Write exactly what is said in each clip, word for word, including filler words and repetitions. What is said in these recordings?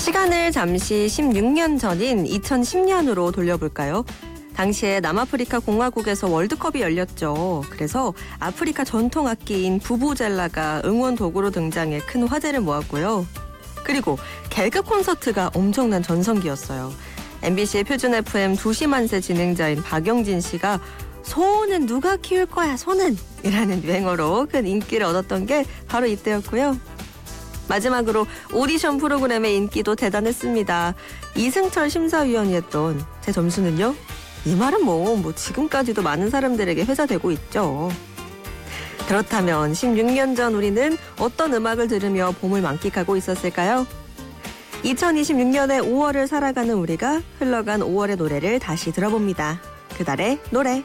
시간을 잠시 십육 년 전인 이천십 년으로 돌려볼까요? 당시에 남아프리카 공화국에서 월드컵이 열렸죠. 그래서 아프리카 전통 악기인 부부젤라가 응원 도구로 등장해 큰 화제를 모았고요. 그리고 개그 콘서트가 엄청난 전성기였어요. 엠비씨의 표준 에프엠 두 시 만세 진행자인 박영진 씨가 소는 누가 키울 거야, 소는! 이라는 유행어로 큰 인기를 얻었던 게 바로 이때였고요. 마지막으로 오디션 프로그램의 인기도 대단했습니다. 이승철 심사위원이었던 제 점수는요? 이 말은 뭐, 뭐 지금까지도 많은 사람들에게 회자되고 있죠. 그렇다면 십육 년 전 우리는 어떤 음악을 들으며 봄을 만끽하고 있었을까요? 이천이십육 년의 오월을 살아가는 우리가 흘러간 오월의 노래를 다시 들어봅니다. 그달의 노래.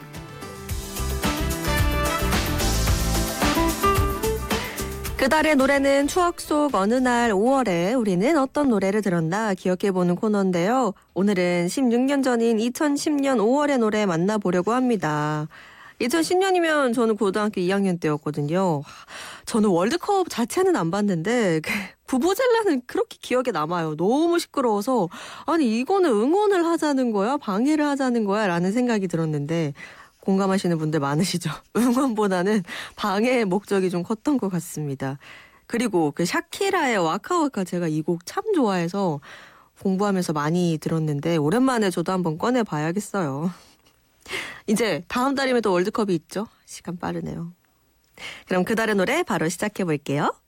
그달의 노래는 추억 속 어느 날 오월에 우리는 어떤 노래를 들었나 기억해보는 코너인데요. 오늘은 십육 년 전인 이천십 년 오월의 노래 만나보려고 합니다. 이천십 년이면 저는 고등학교 이 학년 때였거든요. 저는 월드컵 자체는 안 봤는데 부부젤라는 그렇게 기억에 남아요. 너무 시끄러워서 아니 이거는 응원을 하자는 거야? 방해를 하자는 거야? 라는 생각이 들었는데 공감하시는 분들 많으시죠? 응원보다는 방해의 목적이 좀 컸던 것 같습니다. 그리고 그 샤키라의 와카와카 제가 이 곡 참 좋아해서 공부하면서 많이 들었는데 오랜만에 저도 한번 꺼내봐야겠어요. 이제 다음 달이면 또 월드컵이 있죠? 시간 빠르네요. 그럼 그달의 노래 바로 시작해볼게요.